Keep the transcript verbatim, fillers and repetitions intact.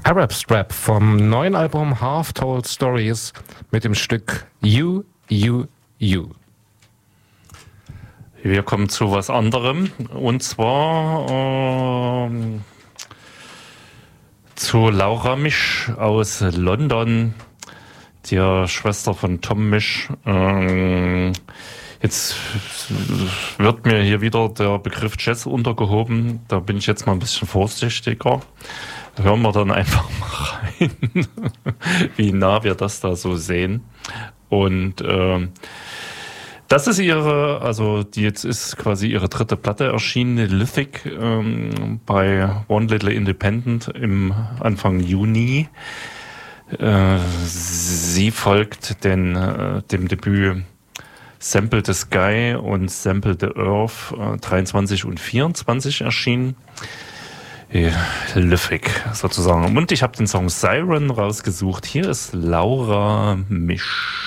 Arab Strap vom neuen Album Half Told Stories mit dem Stück You, You, You. Wir kommen zu was anderem und zwar ähm, zu Laura Misch aus London, der Schwester von Tom Misch. Ähm, jetzt wird mir hier wieder der Begriff Jazz untergehoben, da bin ich jetzt mal ein bisschen vorsichtiger. Hören wir dann einfach mal rein, wie nah wir das da so sehen. Und ähm, das ist ihre, also die jetzt ist quasi ihre dritte Platte erschienen, Lithic, ähm, bei One Little Independent im Anfang Juni. Äh, sie folgt den, äh, dem Debüt Sample the Sky und Sample the Earth, äh, dreiundzwanzig und vierundzwanzig erschienen. Lithic sozusagen. Und ich habe den Song Siren rausgesucht. Hier ist Laura Misch.